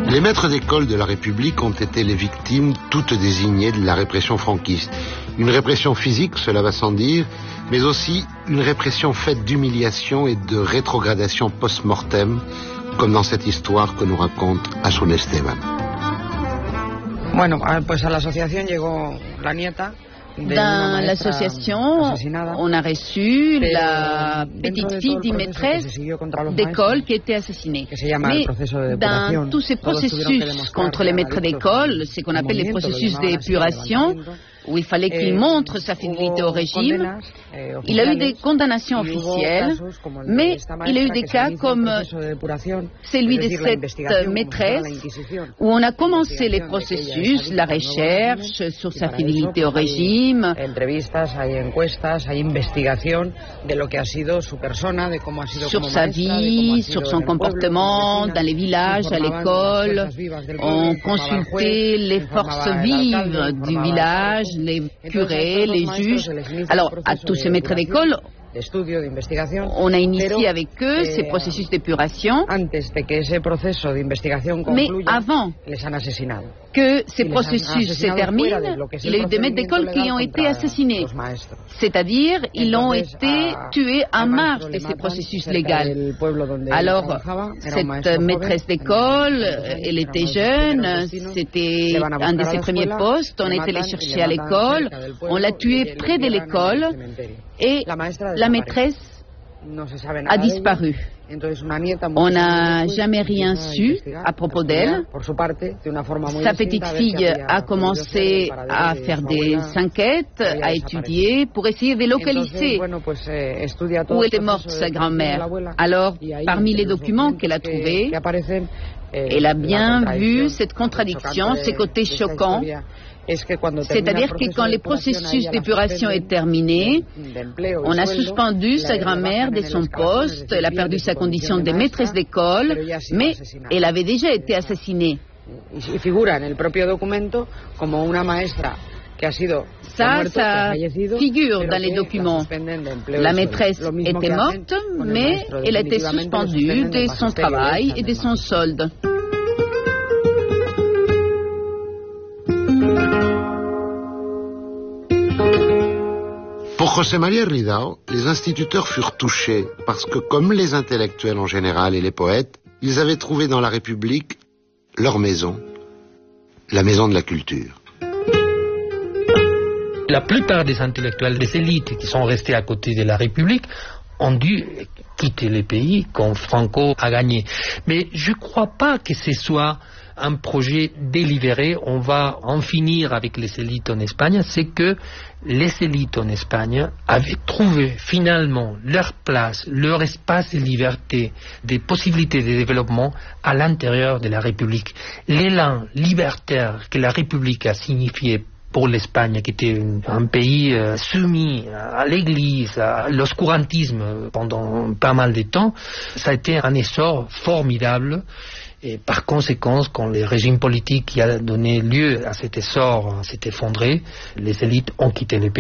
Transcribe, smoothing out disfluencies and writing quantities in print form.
Les maîtres d'école de la République ont été les victimes toutes désignées de la répression franquiste. Une répression physique, cela va sans dire, mais aussi une répression faite d'humiliation et de rétrogradation post-mortem, comme dans cette histoire que nous raconte Asun Esteban. Bueno, pues a la asociación llegó la nieta. Dans l'association, on a reçu la petite fille d'une maîtresse d'école qui était assassinée. Mais dans tous ces processus contre les maîtres d'école, ce qu'on appelle les processus d'épuration, où il fallait qu'il montre sa fidélité au régime, il a eu des condamnations officielles, mais il a eu des cas comme celui de cette maîtresse, où on a commencé les processus, la recherche sur sa fidélité au régime, sur sa vie, sur son comportement dans les villages, à l'école. On consultait les forces vives du village, les curés, les juges. Alors, à tous ces maîtres d'école, on a initié avec eux ces processus d'épuration, mais avant que ces processus se terminent, il y a eu des maîtres d'école qui ont été assassinés. C'est-à-dire, ils ont été tués en marge de ces processus légaux. Alors, cette maîtresse d'école, elle était jeune, c'était un de ses premiers postes, on était allé chercher à l'école, on l'a tuée près de l'école, et la maîtresse a disparu. On n'a jamais rien su à propos d'elle. Sa petite fille a commencé à faire des enquêtes, à étudier pour essayer de localiser où était morte sa grand-mère. Alors, parmi les documents qu'elle a trouvés, elle a bien vu cette contradiction, ce côté choquant. C'est-à-dire que quand le processus d'épuration est terminé, on a suspendu sa grand-mère de son poste, elle a perdu sa condition de maîtresse d'école, mais elle avait déjà été assassinée. Ça figure dans les documents. La maîtresse était morte, mais elle a été suspendue de son travail et de son solde. Pour José María Ridao, les instituteurs furent touchés parce que, comme les intellectuels en général et les poètes, ils avaient trouvé dans la République leur maison, la maison de la culture. La plupart des intellectuels, des élites qui sont restés à côté de la République ont dû quitter le pays quand Franco a gagné. Mais je ne crois pas que ce soit un projet délibéré, on va en finir avec les élites en Espagne. C'est que les élites en Espagne avaient trouvé finalement leur place, leur espace de liberté, des possibilités de développement à l'intérieur de la République. L'élan libertaire que la République a signifié pour l'Espagne, qui était un pays soumis à l'Église, à l'oscurantisme pendant pas mal de temps, ça a été un essor formidable. Et par conséquent, quand le régime politique qui a donné lieu à cet essor s'est effondré, les élites ont quitté le pays.